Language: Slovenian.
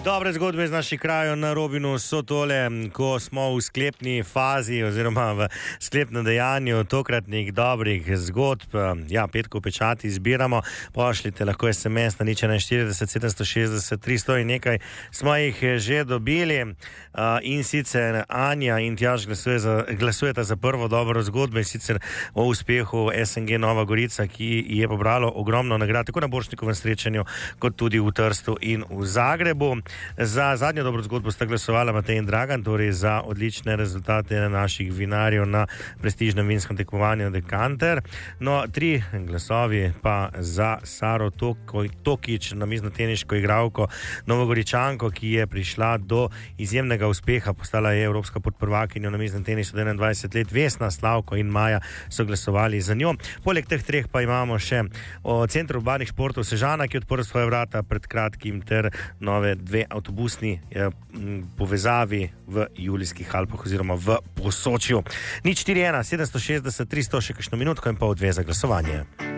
Dobre zgodbe iz naših krajev na Robinu so tole, ko smo v sklepni fazi oziroma v sklepnem dejanju tokratnih dobrih zgodb. Ja, petko pečati izbiramo, pošljite lahko SMS na 041 760 300 in nekaj smo jih že dobili. In sicer Anja in Tjaž glasujeta za prvo dobro zgodbo, in sicer o uspehu SNG Nova Gorica, ki je pobralo ogromno nagrad tako na Borštnikovem srečanju kot tudi v Trstu in v Zagrebu. Za zadnjo dobro zgodbo sta glasovala Matej in Dragan, torej za odlične rezultate naših vinarjev na prestižnem vinskem tekmovanju Dekanter. No, 3 glasovi pa za Saro Tokič, namiznoteniško igralko Novogoričanko, ki je prišla do izjemnega uspeha, postala je evropska podprvakinja v namiznem tenisu 21 let. Vesna, Slavko in Maja so glasovali za njo. Poleg teh 3 pa imamo še o Centru urbanih športov Sežana, ki je odprl svoje vrata pred kratkim, ter nove 2 avtobusni povezavi v Julijskih Alpah oziroma v Posočju. 041 760 300, še kakšno minutko in pol 2 za glasovanje.